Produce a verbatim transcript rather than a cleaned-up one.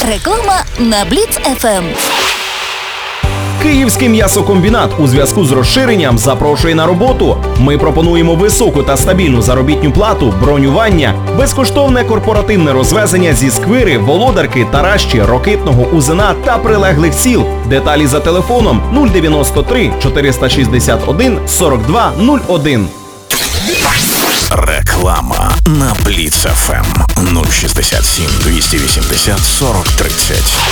Реклама на Бліц еф ем. Київський м'ясокомбінат у зв'язку з розширенням запрошує на роботу. Ми пропонуємо високу та стабільну заробітну плату, бронювання, безкоштовне корпоративне розвезення зі Сквири, Володарки, Таращі, Рокитного, Узина та прилеглих сіл. Деталі за телефоном нуль дев'яносто три чотириста шістдесят один сорок два нуль один. Реклама на Бліц еф ем нуль шістдесят сім двісті вісімдесят сорок тридцять.